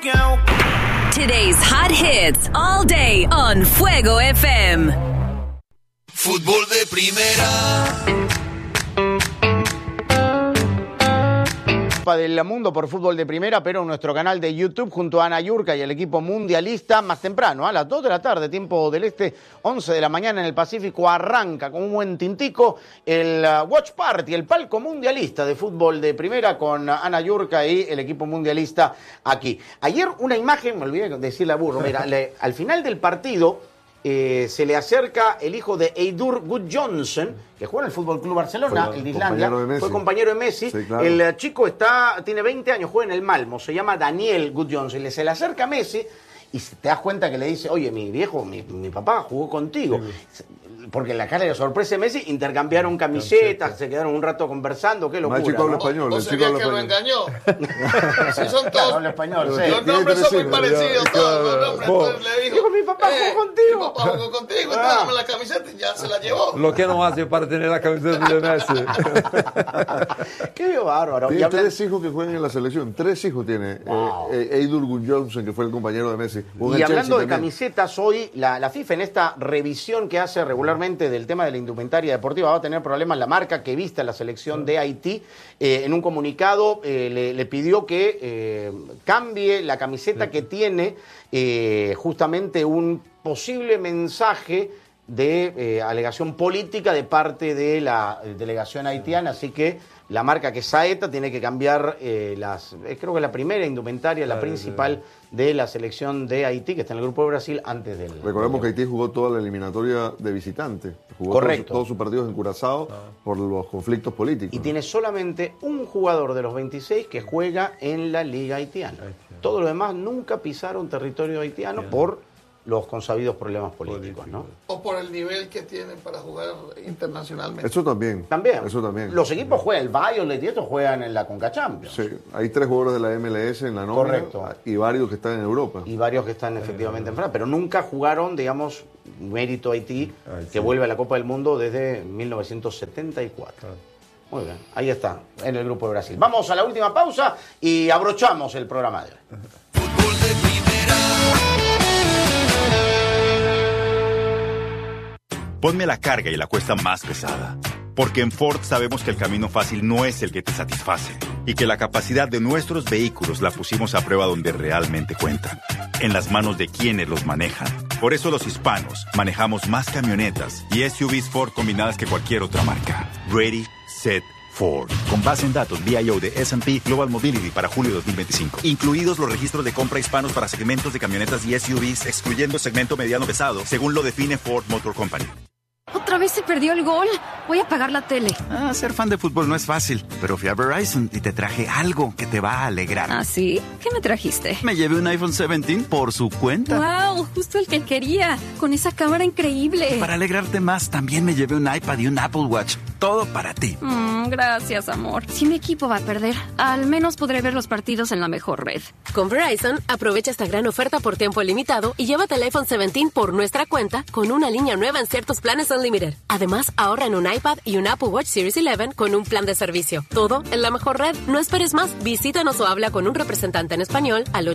Today's hot hits all day on Fuego FM. Fútbol de primera. Del mundo por fútbol de primera, pero en nuestro canal de YouTube junto a Ana Yurka y el equipo mundialista más temprano, a las 2 de la tarde, tiempo del este, 11 de la mañana en el Pacífico, arranca con un buen tintico el Watch Party, el palco mundialista de fútbol de primera con Ana Yurka y el equipo mundialista aquí. Ayer una imagen, me olvidé de decirle a Burro, mira, al final del partido se le acerca el hijo de Eidur Gudjohnsen, que juega en el Fútbol Club Barcelona, el de Islandia, fue compañero de Messi. Sí, claro. El chico tiene 20 años, juega en el Malmo, se llama Daniel Gudjohnsen. Se le acerca a Messi y te das cuenta que le dice, oye, mi viejo, mi papá jugó contigo. Sí. Porque en la cara de sorpresa de Messi intercambiaron camisetas, se quedaron un rato conversando, qué locura. El chico habla español. ¿Vos sabías que lo engañó? Sí, son todos. Habla español, sí. Los nombres son muy parecidos todos. Los nombres, le dijo, mi papá jugó contigo. Mi papá jugó contigo, dame la camiseta y ya se la llevó. Lo que no hace para tener la camiseta de Messi. Qué bárbaro. Tiene 3 hijos que juegan en la selección. 3 hijos tiene. Wow. Eidur Gudjohnsen, que fue el compañero de Messi. Y hablando de camisetas, hoy la FIFA en esta revisión que hace regularmente del tema de la indumentaria deportiva va a tener problemas. La marca que viste a la selección de Haití en un comunicado le pidió que cambie la camiseta que tiene justamente un posible mensaje de alegación política de parte de la delegación haitiana, así que la marca que es Saeta tiene que cambiar creo que la primera indumentaria, la principal de la selección de Haití, que está en el grupo de Brasil antes del... Recordemos que Haití jugó toda la eliminatoria de visitante. Jugó todos sus partidos en Curazao por los conflictos políticos. Y tiene solamente un jugador de los 26 que juega en la Liga Haitiana. Todos los demás nunca pisaron territorio haitiano por los consabidos problemas políticos, ¿no? O por el nivel que tienen para jugar internacionalmente. Eso también. Eso también. Los equipos juegan, el Violet y estos juegan en la Conca Champions. Sí, hay 3 jugadores de la MLS en la nómina. Correcto. Y varios que están en Europa. Y varios que están efectivamente en Francia, pero nunca jugaron, digamos, mérito Haití, que vuelve a la Copa del Mundo desde 1974. Muy bien, ahí está, en el grupo de Brasil. Vamos a la última pausa y abrochamos el programa de hoy. Fútbol de primera. Ponme la carga y la cuesta más pesada. Porque en Ford sabemos que el camino fácil no es el que te satisface y que la capacidad de nuestros vehículos la pusimos a prueba donde realmente cuentan, en las manos de quienes los manejan. Por eso los hispanos manejamos más camionetas y SUVs Ford combinadas que cualquier otra marca. Ready, Set, Ford. Con base en datos BIO de S&P Global Mobility para julio 2025. Incluidos los registros de compra hispanos para segmentos de camionetas y SUVs, excluyendo segmento mediano pesado, según lo define Ford Motor Company. ¿Otra vez se perdió el gol? Voy a apagar la tele. Ser fan de fútbol no es fácil, pero fui a Verizon y te traje algo que te va a alegrar. ¿Ah, sí? ¿Qué me trajiste? Me llevé un iPhone 17 por su cuenta. ¡Wow! Justo el que quería, con esa cámara increíble. Para alegrarte más, también me llevé un iPad y un Apple Watch. Todo para ti. Gracias, amor. Si mi equipo va a perder, al menos podré ver los partidos en la mejor red. Con Verizon, aprovecha esta gran oferta por tiempo limitado y llévate el iPhone 17 por nuestra cuenta con una línea nueva en ciertos planes Unlimited. Además, ahorra en un iPad y un Apple Watch Series 11 con un plan de servicio. Todo en la mejor red. No esperes más. Visítanos o habla con un representante en español al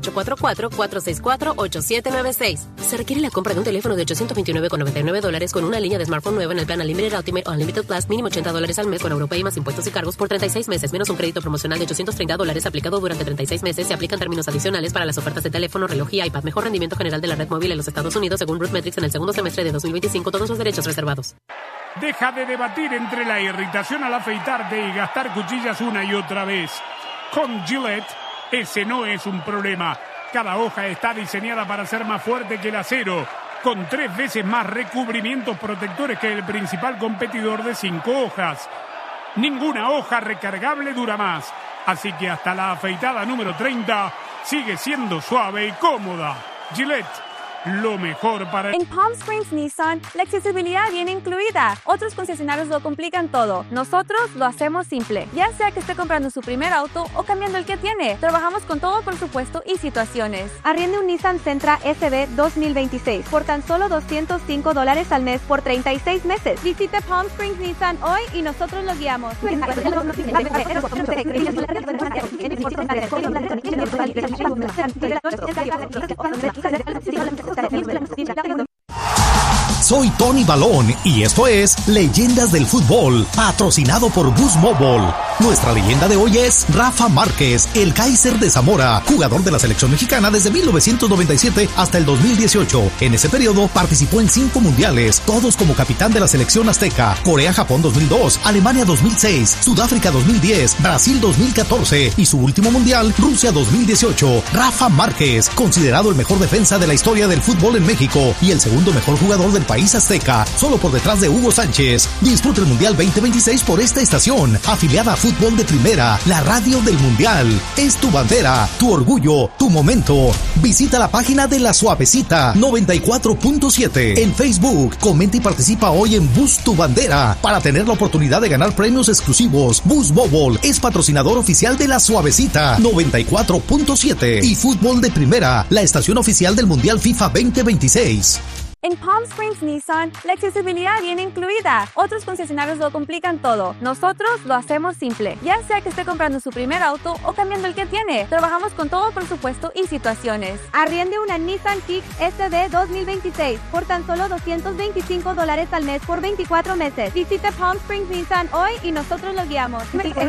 844-464-8796. Se requiere la compra de un teléfono de $829,99 con una línea de smartphone nueva en el plan Unlimited Ultimate o Unlimited Plus, mínimo $80 al mes con Europay más impuestos y cargos por 36 meses, menos un crédito promocional de $830 aplicado durante 36 meses. Se aplican términos adicionales para las ofertas de teléfono, reloj y iPad. Mejor rendimiento general de la red móvil en los Estados Unidos según RootMetrics en el segundo semestre de 2025. Todos los derechos reservados. Deja de debatir entre la irritación al afeitarte y gastar cuchillas una y otra vez. Con Gillette, ese no es un problema. Cada hoja está diseñada para ser más fuerte que el acero, con 3 veces más recubrimientos protectores que el principal competidor de 5 hojas. Ninguna hoja recargable dura más, así que hasta la afeitada número 30 sigue siendo suave y cómoda. Gillette, lo mejor para... En Palm Springs Nissan, la accesibilidad viene incluida. Otros concesionarios lo complican todo. Nosotros lo hacemos simple. Ya sea que esté comprando su primer auto o cambiando el que tiene. Trabajamos con todo presupuesto y situaciones. Arriende un Nissan Sentra SB 2026 por tan solo $205 al mes por 36 meses. Visite Palm Springs Nissan hoy y nosotros lo guiamos. Soy Tony Balón y esto es Leyendas del Fútbol, patrocinado por Boost Mobile. Nuestra leyenda de hoy es Rafa Márquez, el Kaiser de Zamora, jugador de la selección mexicana desde 1997 hasta el 2018. En ese periodo participó en 5 mundiales, todos como capitán de la selección azteca: Corea-Japón 2002, Alemania 2006, Sudáfrica 2010, Brasil 2014 y su último mundial, Rusia 2018. Rafa Márquez, considerado el mejor defensa de la historia del fútbol en México y el segundo mejor jugador del país azteca, solo por detrás de Hugo Sánchez. Disfruta el Mundial 2026 por esta estación, afiliada a Fútbol de Primera, la radio del Mundial. Es tu bandera, tu orgullo, tu momento. Visita la página de La Suavecita 94.7 en Facebook. Comenta y participa hoy en Boost Tu Bandera para tener la oportunidad de ganar premios exclusivos. Boost Mobile es patrocinador oficial de La Suavecita 94.7 y Fútbol de Primera, la estación oficial del Mundial FIFA 2026. En Palm Springs Nissan, la accesibilidad viene incluida. Otros concesionarios lo complican todo. Nosotros lo hacemos simple. Ya sea que esté comprando su primer auto o cambiando el que tiene. Trabajamos con todo presupuesto y situaciones. Arriende una Nissan Kicks SB 2026 por tan solo $225 al mes por 24 meses. Visite Palm Springs Nissan hoy y nosotros lo guiamos.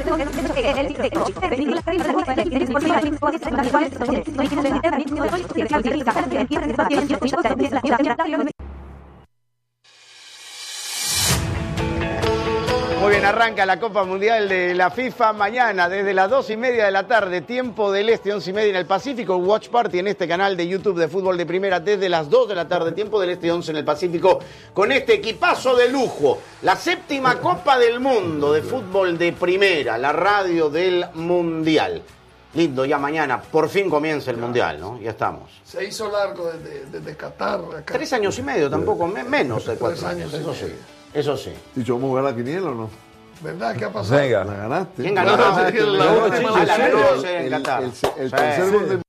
Muy bien, arranca la Copa Mundial de la FIFA mañana desde las 2:30 de la tarde, tiempo del este, 11:30 en el Pacífico. Watch Party en este canal de YouTube de Fútbol de Primera desde las 2 de la tarde, tiempo del este, 11 en el Pacífico, con este equipazo de lujo. La 7ª Copa del Mundo de Fútbol de Primera, la radio del Mundial. Lindo, ya mañana por fin comienza el Mundial, ¿no? Ya estamos. Se hizo largo desde Qatar. Acá. 3 años y medio, tampoco, menos de 4 años, eso sí. Eso sí. ¿Y yo vamos a jugar la quiniela o no? ¿Verdad? ¿Qué ha pasado? Venga. La ganaste. ¿Quién ganó? El tercer gol de